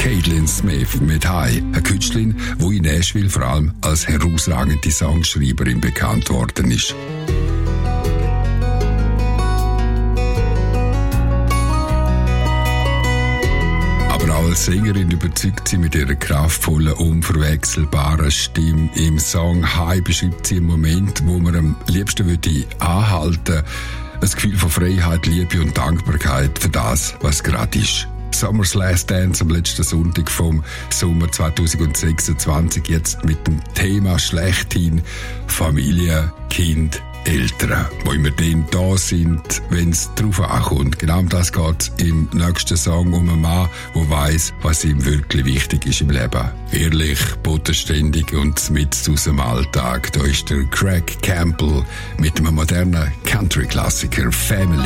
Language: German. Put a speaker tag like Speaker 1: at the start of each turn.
Speaker 1: Caitlin Smith mit High, eine Künstlerin, die in Nashville vor allem als herausragende Songschreiberin bekannt worden ist. Als Sängerin überzeugt sie mit ihrer kraftvollen, unverwechselbaren Stimme. Im Song «High» beschreibt sie einen Moment, wo man am liebsten anhalten würde. Ein Gefühl von Freiheit, Liebe und Dankbarkeit für das, was gerade ist. Summer's Last Dance am letzten Sonntag vom Sommer 2026, jetzt mit dem Thema schlechthin Familie, Kind, Eltern, die immer dann da sind, wenn es darauf ankommt. Genau um das geht es im nächsten Song um einen Mann, der weiss, was ihm wirklich wichtig ist im Leben. Ehrlich, bodenständig und mit aus dem Alltag. Da ist der Craig Campbell mit einem modernen Country-Klassiker Family.